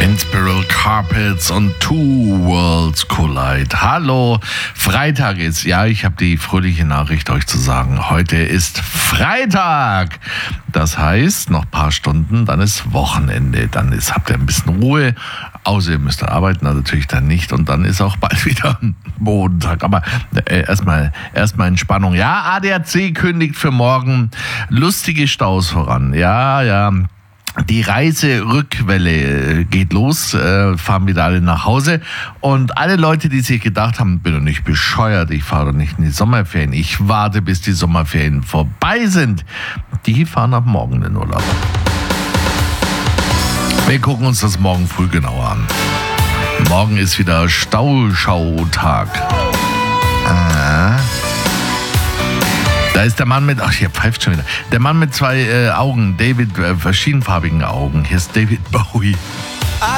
Inspiral Carpets und Two Worlds Collide. Hallo, Freitag ist, ja, ich habe die fröhliche Nachricht euch zu sagen. Heute ist Freitag. Das heißt, noch ein paar Stunden, dann ist Wochenende. Habt ihr ein bisschen Ruhe. Außer ihr müsst arbeiten, natürlich dann nicht. Und dann ist auch bald wieder Montag. Aber erstmal Entspannung. Ja, ADAC kündigt für morgen lustige Staus voran. Ja. Die Reiserückwelle geht los, fahren wieder alle nach Hause. Und alle Leute, die sich gedacht haben, bin doch nicht bescheuert, ich fahre doch nicht in die Sommerferien, ich warte, bis die Sommerferien vorbei sind, die fahren ab morgen in den Urlaub. Wir gucken uns das morgen früh genauer an. Morgen ist wieder Stauschautag. Da ist der Mann mit, hier pfeift schon wieder. Der Mann mit zwei Augen, verschiedenfarbigen Augen. Hier ist David Bowie.